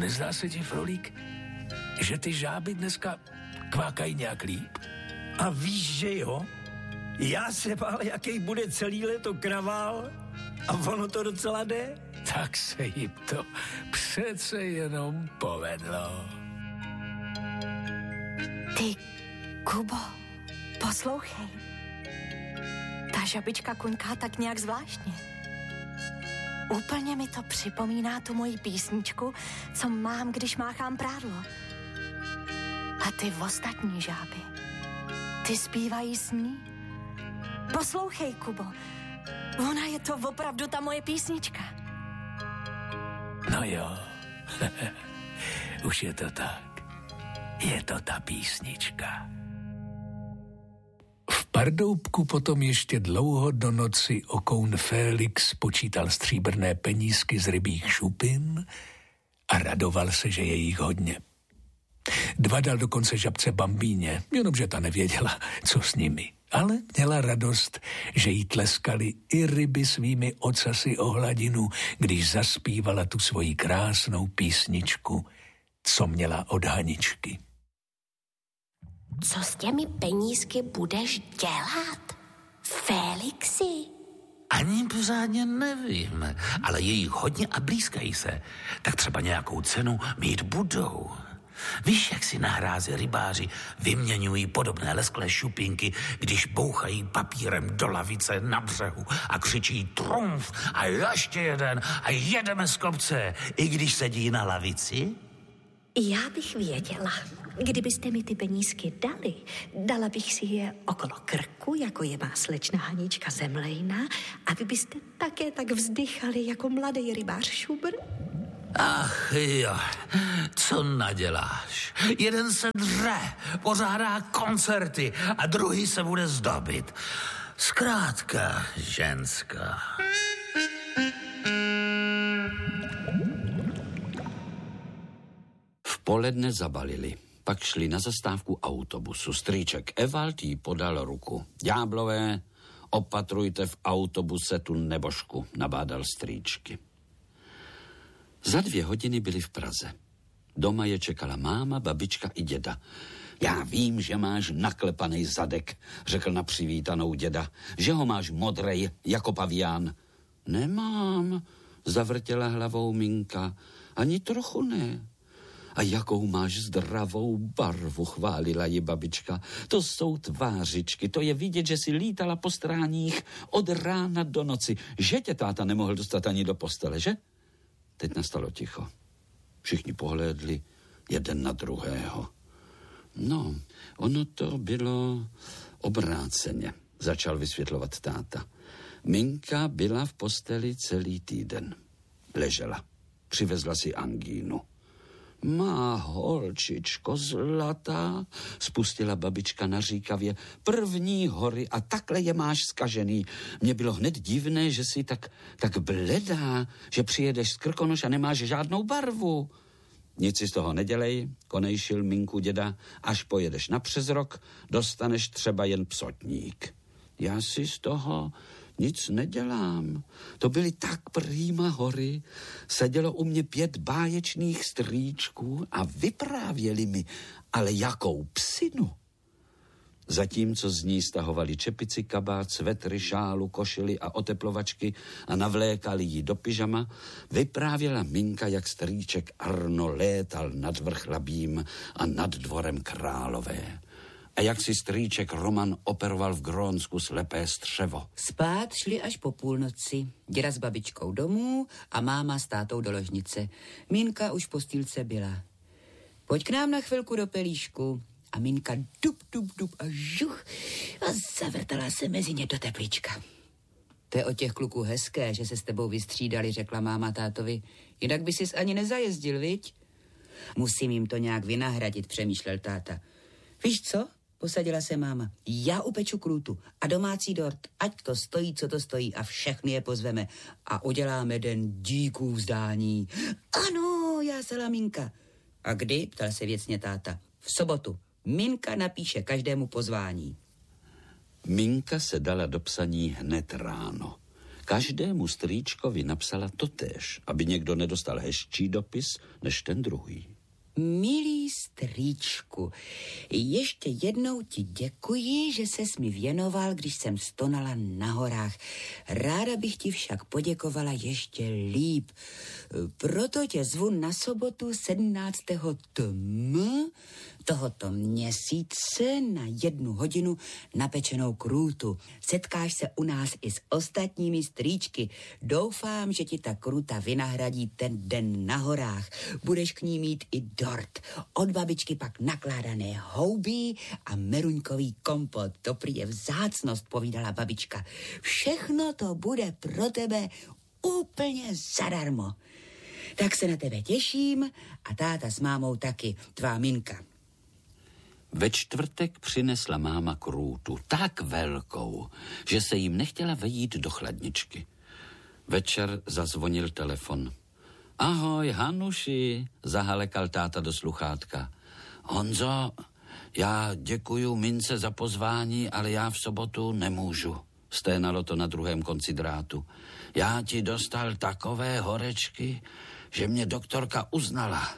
nezdá se ti, Frolík, že ty žáby dneska kvákají nějak líp? A víš, že jo? Já se bál, jaký bude celý léto kravál, a ono to docela jde. Tak se jim to přece jenom povedlo. Ty, Kubo, poslouchej. Ta žabička kuňká tak nějak zvláštně. Úplně mi to připomíná tu moji písničku, co mám, když máchám prádlo. A ty ostatní žáby, ty zpívají s ní. Poslouchej, Kubo, ona je to opravdu ta moje písnička. No jo, už je to tak. Je to ta písnička. V Pardoubku potom ještě dlouho do noci okoun Félix počítal stříbrné penízky z rybích šupin a radoval se, že je jich hodně. 2 dal dokonce žabce Bambíně, jenomže ta nevěděla, co s nimi. Ale měla radost, že jí tleskali i ryby svými ocasy o hladinu, když zaspívala tu svoji krásnou písničku, co měla od Haničky. Co s těmi penízky budeš dělat, Félixi? Ani pořádně nevím, ale je jich hodně a blízkají se. Tak třeba nějakou cenu mít budou. Víš, jak si na hrázi rybáři vyměňují podobné lesklé šupinky, když bouchají papírem do lavice na břehu a křičí trumf a ještě jeden a jedeme z kopce, i když sedí na lavici? Já bych věděla, kdybyste mi ty penízky dali, dala bych si je okolo krku, jako je má slečna Hanička Zemlejna, a vy byste také tak vzdychali jako mladý rybář Šubr? Ach jo, co naděláš? Jeden se dře, pořádá koncerty a druhý se bude zdobit. Zkrátka, ženská. V poledne zabalili. Pak šli na zastávku autobusu. Strýček Evald jí podal ruku. Ďáblové, opatrujte v autobuse tu nebožku, nabádal strýčky. Za 2 hodiny byli v Praze. Doma je čekala máma, babička i děda. Já vím, že máš naklepaný zadek, řekl na přivítanou děda. Že ho máš modrej, jako pavián. Nemám, zavrtěla hlavou Minka. Ani trochu ne. A jakou máš zdravou barvu, chválila ji babička. To jsou tvářičky, to je vidět, že si lítala po stráních od rána do noci. Že tě táta nemohl dostat ani do postele, že? Teď nastalo ticho. Všichni pohlédli jeden na druhého. No, ono to bylo obráceně, začal vysvětlovat táta. Minka byla v posteli celý týden. Ležela. Přivezla si angínu. Má holčičko zlatá, spustila babička naříkavě, 1. hory a takhle je máš zkažený. Mně bylo hned divné, že jsi tak bledá, že přijedeš z Krkonoš a nemáš žádnou barvu. Nic si z toho nedělej, konejšil Minku děda, až pojedeš na přezrok, dostaneš třeba jen psotník. Já si z toho nic nedělám. To byly tak prýma hory. Sedělo u mě 5 báječných strýčků a vyprávěli mi, ale jakou psinu. Zatímco z ní stahovali čepici, kabát, svetry, šálu, košily a oteplovačky a navlékali ji do pyžama, vyprávěla Minka, jak strýček Arno létal nad Vrchlabím a nad dvorem Králové. A jak si strýček Roman operoval v Grónsku slepé střevo. Spát šli až po půlnoci. Děda s babičkou domů a máma s tátou do ložnice. Minka už v postýlce byla. Pojď k nám na chvilku do pelíšku. A Minka dup a žuch a zavrtala se mezi ně do teplíčka. To je od těch kluků hezké, že se s tebou vystřídali, řekla máma tátovi. Jinak by sis ani nezajezdil, viď? Musím jim to nějak vynahradit, přemýšlel táta. Víš co? Posadila se máma. Já upeču krůtu a domácí dort, ať to stojí, co to stojí, a všechny je pozveme. A uděláme den díků vzdání. Ano, jásala Minka. A kdy? Ptal se věcně táta. V sobotu. Minka napíše každému pozvání. Minka se dala do psaní hned ráno. Každému strýčkovi napsala totéž, aby někdo nedostal hezčí dopis než ten druhý. Milý strýčku, ještě jednou ti děkuji, že ses mi věnoval, když jsem stonala na horách. Ráda bych ti však poděkovala ještě líp. Proto tě zvu na sobotu 17. tohoto měsíce na 1 hodinu na pečenou krůtu. Setkáš se u nás i s ostatními strýčky. Doufám, že ti ta krůta vynahradí ten den na horách. Budeš k ní mít i dort. Od babičky pak nakládané houby a meruňkový kompot. To prý je vzácnost, povídala babička. Všechno to bude pro tebe úplně zadarmo. Tak se na tebe těším a táta s mámou taky, tvá Minka. Ve čtvrtek přinesla máma krůtu, tak velkou, že se jim nechtěla vejít do chladničky. Večer zazvonil telefon. Ahoj, Hanuši, zahalekal táta do sluchátka. Honzo, já děkuju Mince za pozvání, ale já v sobotu nemůžu. Sténalo to na druhém konci drátu. Já ti dostal takové horečky, že mě doktorka uznala.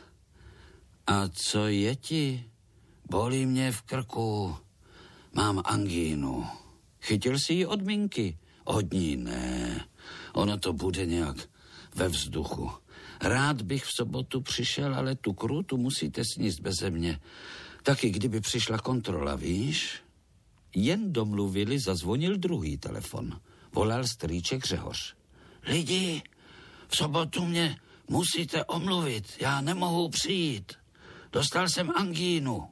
A co je ti? Bolí mě v krku. Mám angínu. Chytil jsi ji od Minky? Od ní ne. Ono to bude nějak ve vzduchu. Rád bych v sobotu přišel, ale tu krůtu musíte sníst beze mě. Taky kdyby přišla kontrola, víš? Jen domluvili, zazvonil druhý telefon. Volal strýček Řehoř. Lidi, v sobotu mě musíte omluvit. Já nemohu přijít. Dostal jsem angínu.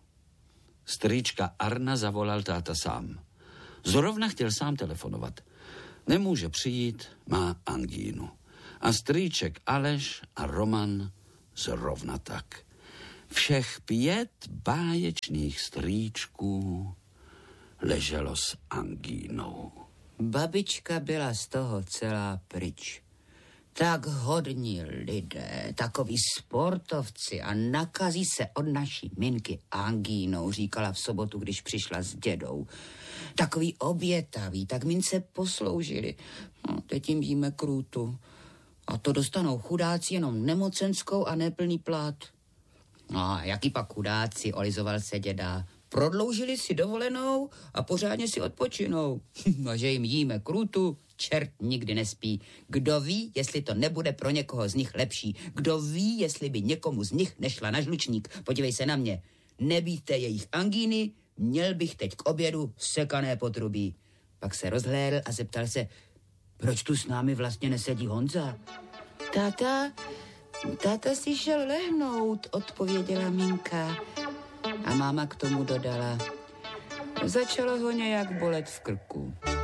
Strýčka Arna zavolal táta sám. Zrovna chtěl sám telefonovat. Nemůže přijít, má angínu. A strýček Aleš a Roman zrovna tak. Všech 5 báječných strýčků leželo s angínou. Babička byla z toho celá pryč. Tak hodní lidé, takoví sportovci a nakazí se od naší Minky angínou, říkala v sobotu, když přišla s dědou. Takový obětaví, tak Mince posloužili. No, teď jim jíme krůtu. A to dostanou chudáci jenom nemocenskou a neplný plát. No a jaký pak chudáci, olizoval se děda. Prodloužili si dovolenou a pořádně si odpočinou. A že jim jíme krůtu, čert nikdy nespí. Kdo ví, jestli to nebude pro někoho z nich lepší. Kdo ví, jestli by někomu z nich nešla na žlučník. Podívej se na mě. Nebýte jejich angíny, měl bych teď k obědu sekané potrubí. Pak se rozhlédl a zeptal se, proč tu s námi vlastně nesedí Honza? Táta si šel lehnout, odpověděla Minka. A máma k tomu dodala, začalo ho nějak bolet v krku.